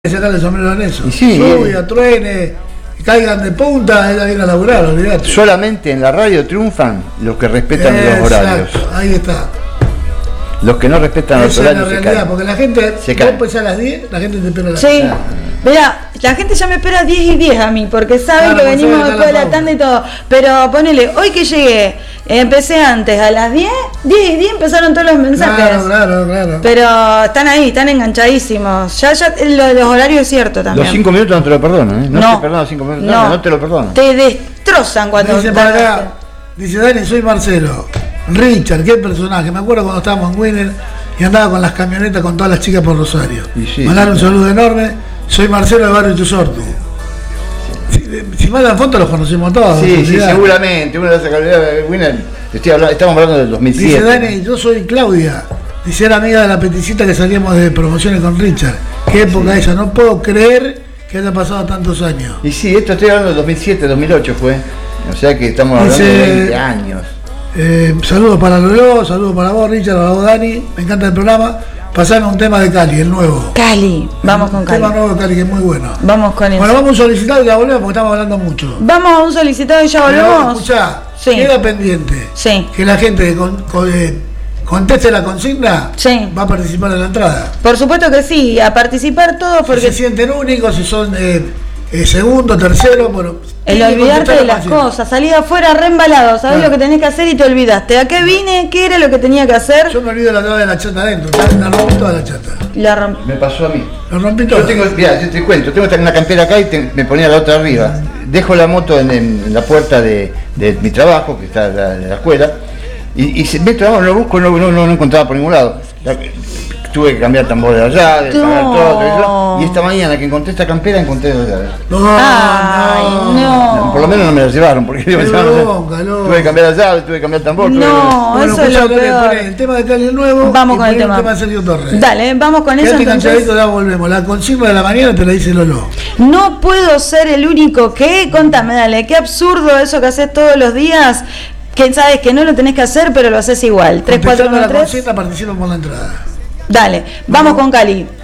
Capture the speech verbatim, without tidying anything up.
sacarle el sombrero en eso. Y sí, lluvia, eh. truene, caigan de punta, ella viene a laburar, olvidate. Solamente en la radio triunfan los que respetan Exacto, los horarios. Ahí está. Los que no respetan los Esa es horarios la se realidad, caen. porque la gente, Se vos caen. empezás a las diez, la gente te espera a las Sí, diez. mirá, la gente ya me espera diez y diez a mí, porque saben Claro, que porque venimos saben que después de está la la tanda y todo. Pero ponele, hoy que llegué, empecé antes, a las diez, diez y diez empezaron todos los mensajes. Claro, claro, claro. Pero están ahí, están enganchadísimos. Ya, ya lo de los horarios es cierto también. Los cinco minutos no te lo perdono, ¿eh? No, No. te perdono cinco minutos, No. no, no te lo perdono. Te destrozan cuando Dice para acá, dice Dani, soy Marcelo. Richard, qué personaje. Me acuerdo cuando estábamos en Winner y andaba con las camionetas con todas las chicas por Rosario. Y sí, Mandar un sí. saludo enorme. Soy Marcelo de Barrio Chusortu. Si, si mandan fotos los conocemos todos. Sí, sí, olvidate. seguramente. Uno de esa calidad de Winner. Te estoy hablando, estamos hablando del dos mil siete. Dice Dani, yo soy Claudia. Dice, era amiga de la peticita que salíamos de promociones con Richard. Qué época esa, no puedo creer que haya pasado tantos años. Y sí, esto estoy hablando del dos mil siete, dos mil ocho fue. O sea que estamos hablando Dice- de veinte años. Eh, saludos para Lolo, saludos para vos, Richard, para vos, Dani. Me encanta el programa. Pasame un tema de Cali, el nuevo. Cali, vamos con Un Cali. tema nuevo de Cali que es muy bueno. Vamos con eso. Bueno, vamos a un solicitado y ya volvemos porque estamos hablando mucho. Vamos a un solicitado y ya Pero, volvemos. escuchá, Sí. queda pendiente Sí. que la gente con- con- eh, conteste la consigna, Sí. va a participar en la entrada. Por supuesto que sí, a participar todos Porque porque se sienten únicos, si son eh, eh, segundo, tercero, bueno. el tienen que olvidarte contestar de la las consigna. cosas, salir afuera re embalado, sabés Claro. lo que tenés que hacer y te olvidaste. ¿A qué vine? ¿Qué era lo que tenía que hacer? Yo me olvido la llave de la chata adentro, la rompí toda la chata. La rompí. Me pasó a mí. La rompí toda. Yo tengo, mirá, yo te cuento, tengo una campera acá y te- me ponía la otra arriba. Dejo la moto en, en- en la puerta de, de mi trabajo, que está en la, en la escuela, y, y se, meto la mano, lo busco, no, no, no, no encontraba por ningún lado. La- tuve que cambiar tambor de la llave, No. pagar todo, eso, y esta mañana que encontré esta campera encontré las llaves. No, Ay, no. No, por lo menos no me las llevaron, porque Qué digo, ya no sé. bronca, loco. tuve que cambiar la llave, tuve que cambiar el tambor. tuve que- No, Bueno, eso es escuchá, lo Dani, peor. poné el tema de Cali el nuevo. Vamos y con el poné tema. tema de Sergio Torres. Dale, vamos con eso Quédate entonces. enganchadito, ya volvemos. La consigna de la mañana te la dice Lolo. No puedo ser el único que, contame, dale, qué absurdo eso que haces todos los días, que sabes que no lo tenés que hacer, pero lo haces igual. tres cuatro Contestando uno la tres. consigna, participan por la entrada. Dale, vamos con Cali.